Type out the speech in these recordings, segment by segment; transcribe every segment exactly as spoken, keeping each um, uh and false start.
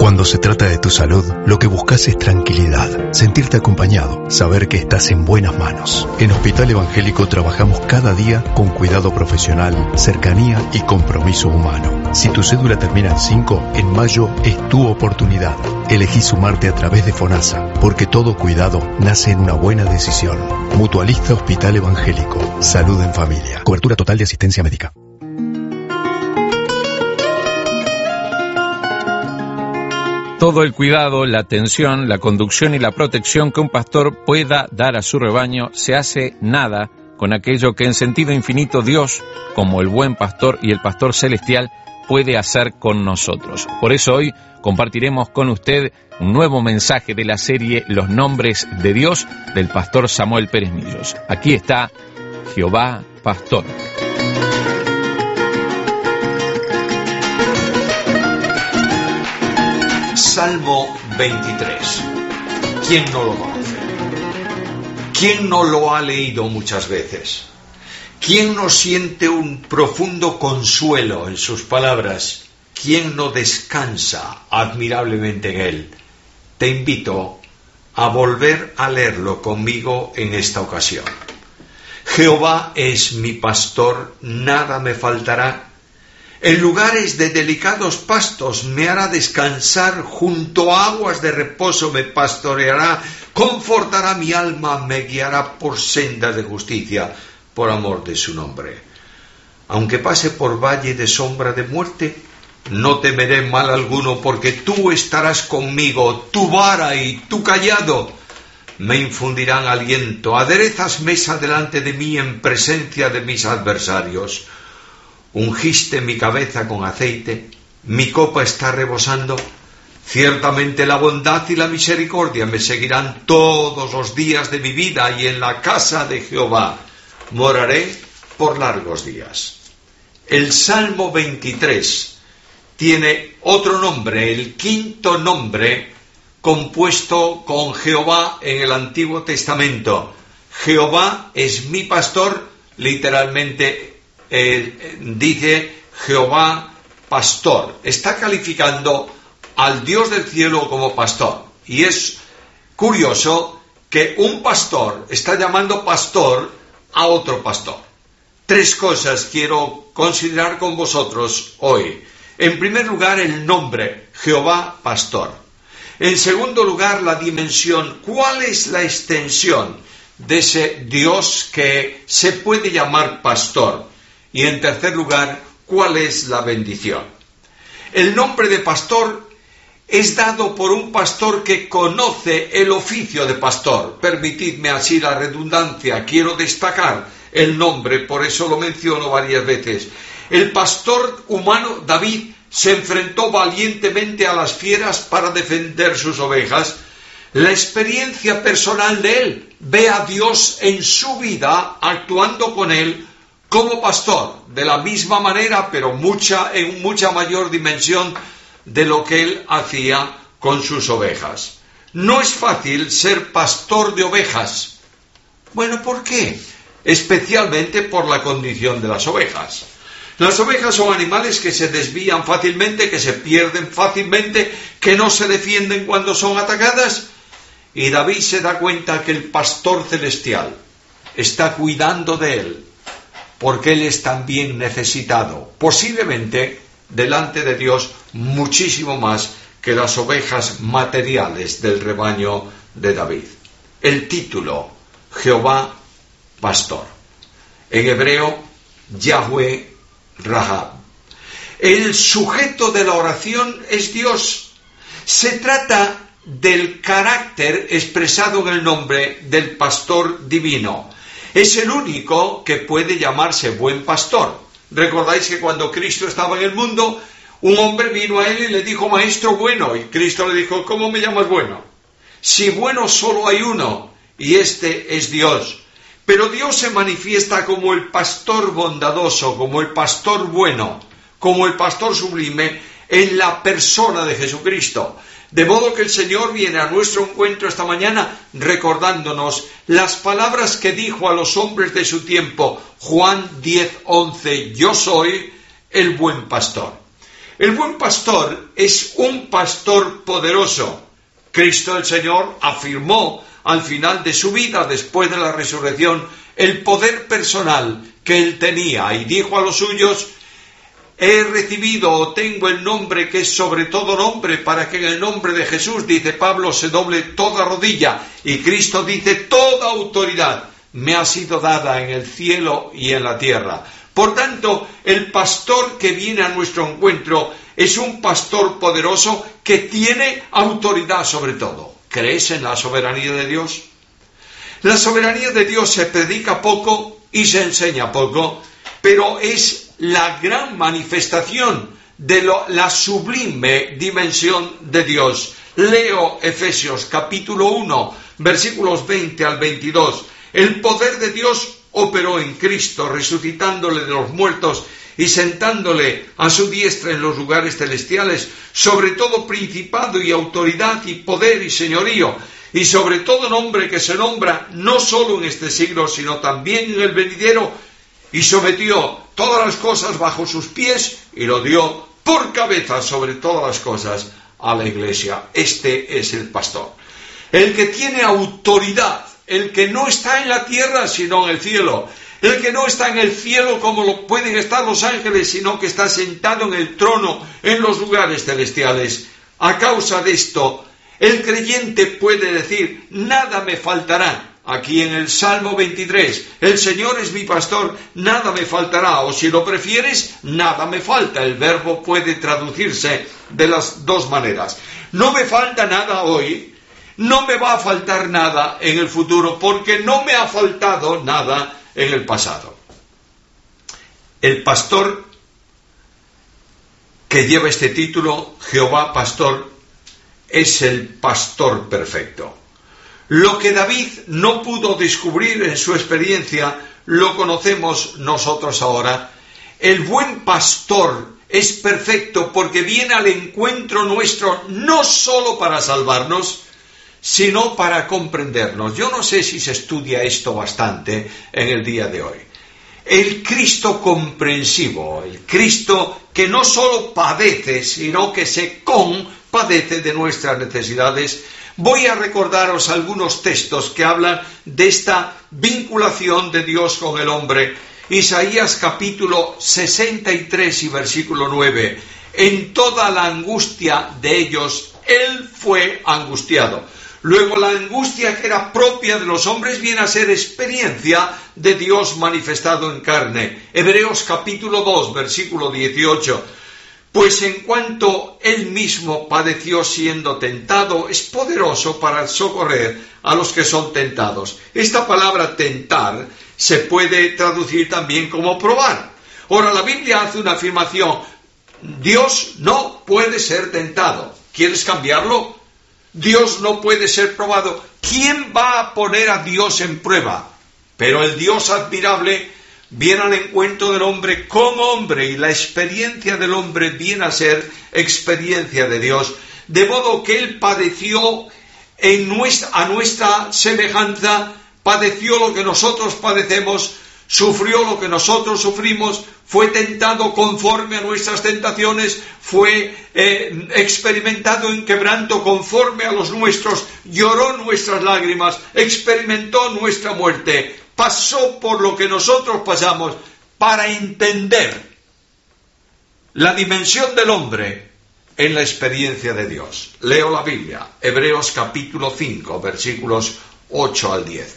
Cuando se trata de tu salud, lo que buscas es tranquilidad, sentirte acompañado, saber que estás en buenas manos. En Hospital Evangélico trabajamos cada día con cuidado profesional, cercanía y compromiso humano. Si tu cédula termina en cinco, en mayo es tu oportunidad. Elegí sumarte a través de FONASA, porque todo cuidado nace en una buena decisión. Mutualista Hospital Evangélico. Salud en familia. Cobertura total de asistencia médica. Todo el cuidado, la atención, la conducción y la protección que un pastor pueda dar a su rebaño se hace nada con aquello que en sentido infinito Dios, como el buen pastor y el pastor celestial, puede hacer con nosotros. Por eso hoy compartiremos con usted un nuevo mensaje de la serie Los Nombres de Dios del pastor Samuel Pérez Millos. Aquí está Jehová Pastor. Salmo veintitrés. ¿Quién no lo conoce? ¿Quién no lo ha leído muchas veces? ¿Quién no siente un profundo consuelo en sus palabras? ¿Quién no descansa admirablemente en él? Te invito a volver a leerlo conmigo en esta ocasión. Jehová es mi pastor, nada me faltará. En lugares de delicados pastos me hará descansar, junto a aguas de reposo me pastoreará, confortará mi alma, me guiará por sendas de justicia, por amor de su nombre. Aunque pase por valle de sombra de muerte, no temeré mal alguno, porque tú estarás conmigo, tu vara y tu cayado me infundirán aliento. Aderezas mesa delante de mí en presencia de mis adversarios. Ungiste mi cabeza con aceite, mi copa está rebosando. Ciertamente la bondad y la misericordia me seguirán todos los días de mi vida, y en la casa de Jehová moraré por largos días. El Salmo veintitrés tiene otro nombre, el quinto nombre compuesto con Jehová en el Antiguo Testamento. Jehová es mi pastor, literalmente Eh, dice Jehová pastor. Está calificando al Dios del cielo como pastor. Y es curioso que un pastor está llamando pastor a otro pastor. Tres cosas quiero considerar con vosotros hoy. En primer lugar, el nombre, Jehová pastor. En segundo lugar, la dimensión. ¿Cuál es la extensión de ese Dios que se puede llamar pastor? Y en tercer lugar, ¿cuál es la bendición? El nombre de pastor es dado por un pastor que conoce el oficio de pastor. Permitidme así la redundancia, quiero destacar el nombre, por eso lo menciono varias veces. El pastor humano David se enfrentó valientemente a las fieras para defender sus ovejas. La experiencia personal de él ve a Dios en su vida actuando con él como pastor, de la misma manera, pero mucha, en mucha mayor dimensión de lo que él hacía con sus ovejas. No es fácil ser pastor de ovejas. Bueno, ¿por qué? Especialmente por la condición de las ovejas. Las ovejas son animales que se desvían fácilmente, que se pierden fácilmente, que no se defienden cuando son atacadas. Y David se da cuenta que el pastor celestial está cuidando de él, porque él es también necesitado, posiblemente delante de Dios muchísimo más que las ovejas materiales del rebaño de David. El título, Jehová pastor. En hebreo, Yahweh Rahab. El sujeto de la oración es Dios. Se trata del carácter expresado en el nombre del pastor divino. Es el único que puede llamarse buen pastor. Recordáis que cuando Cristo estaba en el mundo, un hombre vino a él y le dijo, maestro bueno, y Cristo le dijo, ¿cómo me llamas bueno? Si bueno solo hay uno, y este es Dios. Pero Dios se manifiesta como el pastor bondadoso, como el pastor bueno, como el pastor sublime, en la persona de Jesucristo. De modo que el Señor viene a nuestro encuentro esta mañana recordándonos las palabras que dijo a los hombres de su tiempo, Juan diez once, yo soy el buen pastor. El buen pastor es un pastor poderoso. Cristo el Señor afirmó al final de su vida, después de la resurrección, el poder personal que él tenía, y dijo a los suyos: he recibido o tengo el nombre que es sobre todo nombre, para que en el nombre de Jesús, dice Pablo, se doble toda rodilla. Y Cristo dice: toda autoridad me ha sido dada en el cielo y en la tierra. Por tanto, el pastor que viene a nuestro encuentro es un pastor poderoso que tiene autoridad sobre todo. ¿Crees en la soberanía de Dios? La soberanía de Dios se predica poco y se enseña poco, pero es la gran manifestación de lo, la sublime dimensión de Dios. Leo Efesios capítulo uno, versículos veinte al veintidós. El poder de Dios operó en Cristo, resucitándole de los muertos y sentándole a su diestra en los lugares celestiales, sobre todo principado y autoridad y poder y señorío, y sobre todo nombre que se nombra no solo en este siglo, sino también en el venidero, y sometió todas las cosas bajo sus pies y lo dio por cabeza sobre todas las cosas a la Iglesia. Este es el pastor, el que tiene autoridad, el que no está en la tierra sino en el cielo, el que no está en el cielo como lo pueden estar los ángeles, sino que está sentado en el trono en los lugares celestiales. A causa de esto, el creyente puede decir: nada me faltará. Aquí en el Salmo veintitrés, el Señor es mi pastor, nada me faltará, o si lo prefieres, nada me falta. El verbo puede traducirse de las dos maneras. No me falta nada hoy, no me va a faltar nada en el futuro, porque no me ha faltado nada en el pasado. El pastor que lleva este título, Jehová Pastor, es el pastor perfecto. Lo que David no pudo descubrir en su experiencia, lo conocemos nosotros ahora. El buen pastor es perfecto porque viene al encuentro nuestro no solo para salvarnos, sino para comprendernos. Yo no sé si se estudia esto bastante en el día de hoy. El Cristo comprensivo, el Cristo que no solo padece, sino que se compadece de nuestras necesidades. Voy a recordaros algunos textos que hablan de esta vinculación de Dios con el hombre. Isaías capítulo sesenta y tres y versículo nueve. En toda la angustia de ellos, Él fue angustiado. Luego la angustia que era propia de los hombres viene a ser experiencia de Dios manifestado en carne. Hebreos capítulo dos, versículo dieciocho. Pues en cuanto Él mismo padeció siendo tentado, es poderoso para socorrer a los que son tentados. Esta palabra tentar se puede traducir también como probar. Ahora, la Biblia hace una afirmación: Dios no puede ser tentado. ¿Quieres cambiarlo? Dios no puede ser probado. ¿Quién va a poner a Dios en prueba? Pero el Dios admirable viene al encuentro del hombre como hombre, y la experiencia del hombre viene a ser experiencia de Dios, de modo que Él padeció en nuestra, a nuestra semejanza, padeció lo que nosotros padecemos, sufrió lo que nosotros sufrimos, fue tentado conforme a nuestras tentaciones, fue eh, experimentado en quebranto conforme a los nuestros, lloró nuestras lágrimas, experimentó nuestra muerte, pasó por lo que nosotros pasamos para entender la dimensión del hombre en la experiencia de Dios. Leo la Biblia, Hebreos capítulo cinco, versículos ocho al diez.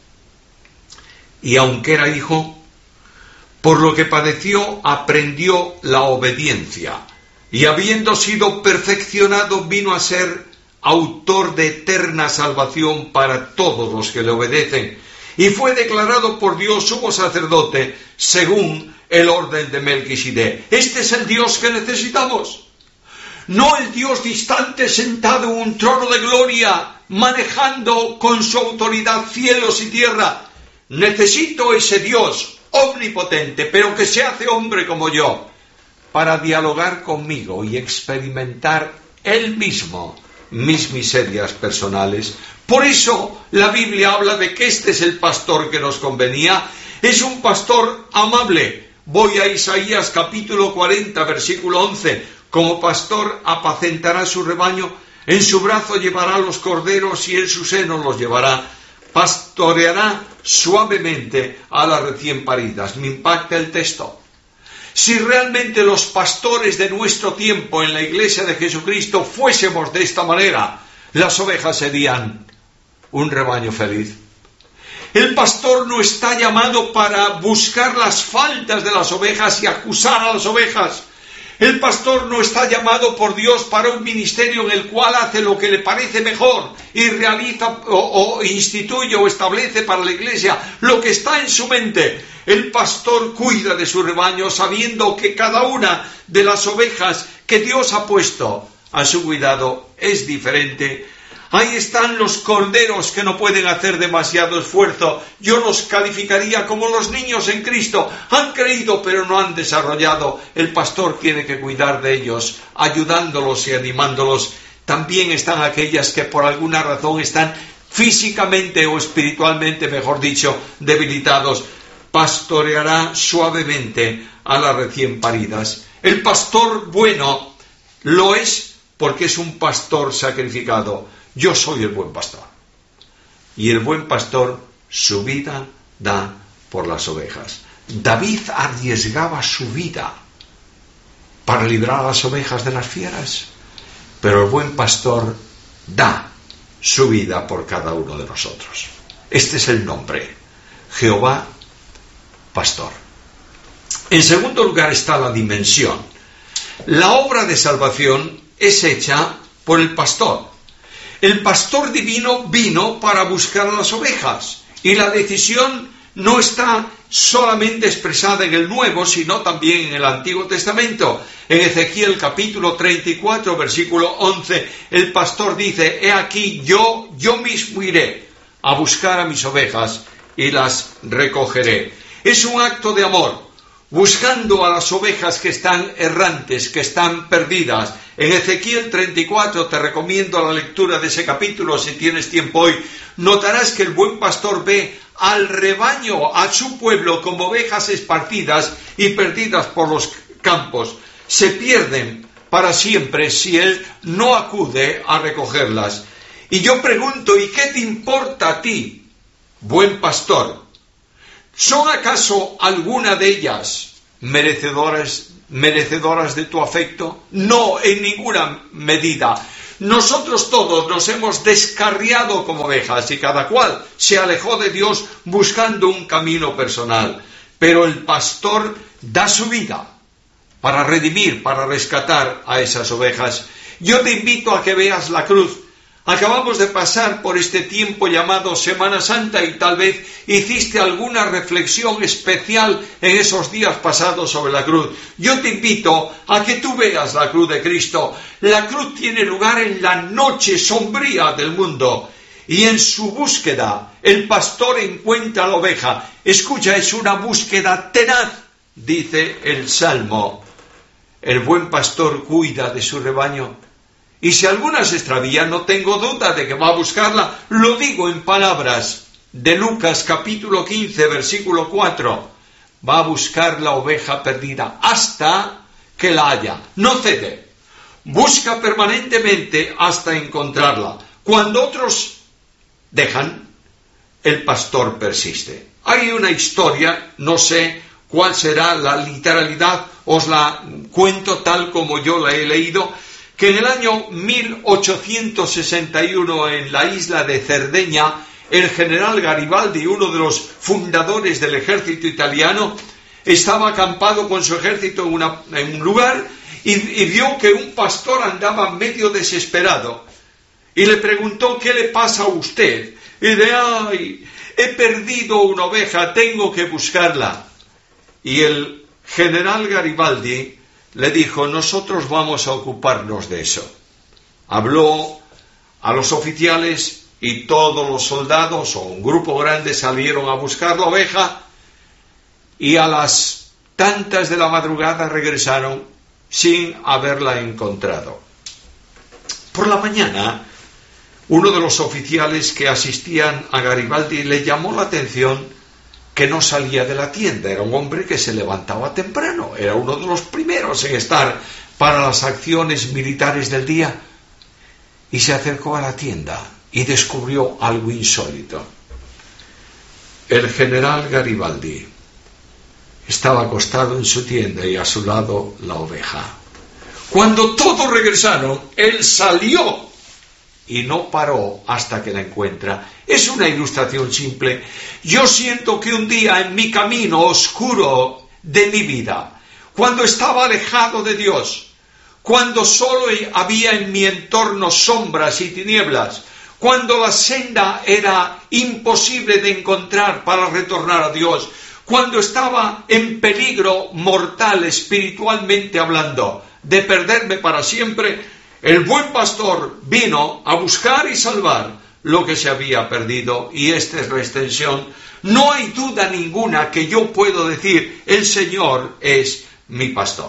Y aunque era hijo, por lo que padeció, aprendió la obediencia, y habiendo sido perfeccionado, vino a ser autor de eterna salvación para todos los que le obedecen, y fue declarado por Dios sumo sacerdote según el orden de Melquisedec. Este es el Dios que necesitamos, no el Dios distante sentado en un trono de gloria, manejando con su autoridad cielos y tierra. Necesito ese Dios omnipotente, pero que se hace hombre como yo, para dialogar conmigo y experimentar Él mismo mis miserias personales. Por eso la Biblia habla de que este es el pastor que nos convenía. Es un pastor amable. Voy a Isaías capítulo cuarenta, versículo once. Como pastor apacentará su rebaño, en su brazo llevará los corderos y en su seno los llevará. Pastoreará suavemente a las recién paridas. Me impacta el texto. Si realmente los pastores de nuestro tiempo en la Iglesia de Jesucristo fuésemos de esta manera, las ovejas serían un rebaño feliz. El pastor no está llamado para buscar las faltas de las ovejas y acusar a las ovejas. El pastor no está llamado por Dios para un ministerio en el cual hace lo que le parece mejor y realiza o, o instituye o establece para la iglesia lo que está en su mente. El pastor cuida de su rebaño sabiendo que cada una de las ovejas que Dios ha puesto a su cuidado es diferente. Ahí están los corderos que no pueden hacer demasiado esfuerzo. Yo los calificaría como los niños en Cristo. Han creído pero no han desarrollado. El pastor tiene que cuidar de ellos, ayudándolos y animándolos. También están aquellas que por alguna razón están físicamente o espiritualmente, mejor dicho, debilitados. Pastoreará suavemente a las recién paridas. El pastor bueno lo es porque es un pastor sacrificado. Yo soy el buen pastor. Y el buen pastor su vida da por las ovejas. David arriesgaba su vida para librar a las ovejas de las fieras. Pero el buen pastor da su vida por cada uno de nosotros. Este es el nombre. Jehová Pastor. En segundo lugar está la dimensión. La obra de salvación es hecha por el pastor. El pastor divino vino para buscar a las ovejas, y la decisión no está solamente expresada en el Nuevo, sino también en el Antiguo Testamento. En Ezequiel capítulo treinta y cuatro, versículo once, el pastor dice: he aquí yo, yo mismo iré a buscar a mis ovejas y las recogeré. Es un acto de amor, buscando a las ovejas que están errantes, que están perdidas. En Ezequiel treinta y cuatro, te recomiendo la lectura de ese capítulo si tienes tiempo hoy, notarás que el buen pastor ve al rebaño, a su pueblo, como ovejas esparcidas y perdidas por los campos. Se pierden para siempre si él no acude a recogerlas. Y yo pregunto, ¿y qué te importa a ti, buen pastor? ¿Son acaso alguna de ellas merecedoras, merecedoras de tu afecto? No, en ninguna medida. Nosotros todos nos hemos descarriado como ovejas y cada cual se alejó de Dios buscando un camino personal. Pero el pastor da su vida para redimir, para rescatar a esas ovejas. Yo te invito a que veas la cruz. Acabamos de pasar por este tiempo llamado Semana Santa y tal vez hiciste alguna reflexión especial en esos días pasados sobre la cruz. Yo te invito a que tú veas la cruz de Cristo. La cruz tiene lugar en la noche sombría del mundo y en su búsqueda el pastor encuentra a la oveja. Escucha, es una búsqueda tenaz, dice el Salmo. El buen pastor cuida de su rebaño. Y si alguna se extravía, no tengo duda de que va a buscarla. Lo digo en palabras de Lucas capítulo quince, versículo cuatro. Va a buscar la oveja perdida hasta que la haya. No cede. Busca permanentemente hasta encontrarla. Cuando otros dejan, el pastor persiste. Hay una historia, no sé cuál será la literalidad, os la cuento tal como yo la he leído, que en el año mil ochocientos sesenta y uno en la isla de Cerdeña, el general Garibaldi, uno de los fundadores del ejército italiano, estaba acampado con su ejército en, una, en un lugar y, y vio que un pastor andaba medio desesperado y le preguntó: ¿qué le pasa a usted? Y de ¡ay! He perdido una oveja, tengo que buscarla. Y el general Garibaldi le dijo: nosotros vamos a ocuparnos de eso. Habló a los oficiales y todos los soldados o un grupo grande salieron a buscar la oveja y a las tantas de la madrugada regresaron sin haberla encontrado. Por la mañana, uno de los oficiales que asistían a Garibaldi le llamó la atención que no salía de la tienda. Era un hombre que se levantaba temprano, era uno de los primeros en estar para las acciones militares del día, y se acercó a la tienda y descubrió algo insólito. El general Garibaldi estaba acostado en su tienda y a su lado la oveja. Cuando todos regresaron, él salió y no paró hasta que la encuentra. Es una ilustración simple. Yo siento que un día en mi camino oscuro de mi vida, cuando estaba alejado de Dios, cuando solo había en mi entorno sombras y tinieblas, cuando la senda era imposible de encontrar para retornar a Dios, cuando estaba en peligro mortal espiritualmente hablando, de perderme para siempre, el buen pastor vino a buscar y salvar lo que se había perdido, y esta es la extensión. No hay duda ninguna que yo puedo decir, el Señor es mi pastor.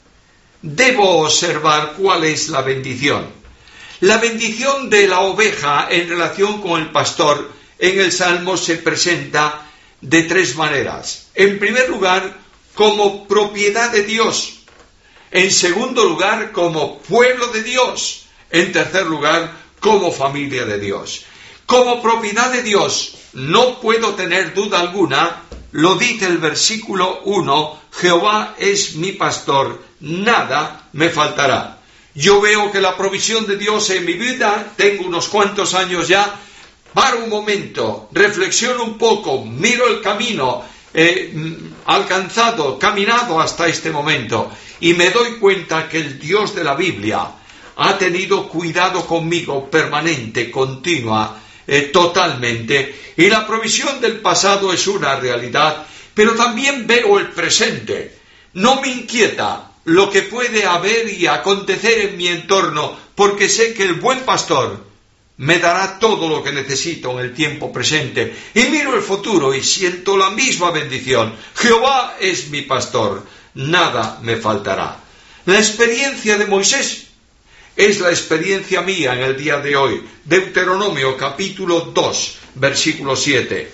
Debo observar cuál es la bendición. La bendición de la oveja en relación con el pastor en el Salmo se presenta de tres maneras. En primer lugar, como propiedad de Dios. En segundo lugar, como pueblo de Dios. En tercer lugar, como familia de Dios. Como propiedad de Dios, no puedo tener duda alguna, lo dice el versículo uno, Jehová es mi pastor, nada me faltará. Yo veo que la provisión de Dios en mi vida, tengo unos cuantos años ya, paro un momento, reflexiono un poco, miro el camino eh, alcanzado, caminado hasta este momento, y me doy cuenta que el Dios de la Biblia ha tenido cuidado conmigo permanente, continua, eh, totalmente, y la provisión del pasado es una realidad, pero también veo el presente. No me inquieta lo que puede haber y acontecer en mi entorno, porque sé que el buen pastor me dará todo lo que necesito en el tiempo presente. Y miro el futuro y siento la misma bendición. Jehová es mi pastor, nada me faltará. La experiencia de Moisés es la experiencia mía en el día de hoy. Deuteronomio capítulo dos, versículo siete.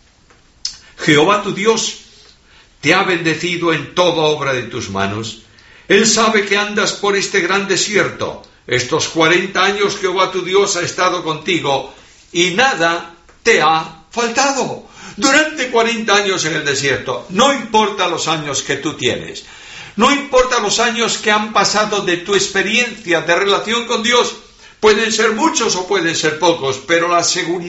Jehová tu Dios te ha bendecido en toda obra de tus manos. Él sabe que andas por este gran desierto. Estos cuarenta años Jehová tu Dios ha estado contigo y nada te ha faltado. Durante cuarenta años en el desierto, no importa los años que tú tienes, no importa los años que han pasado de tu experiencia de relación con Dios, pueden ser muchos o pueden ser pocos, pero la seguridad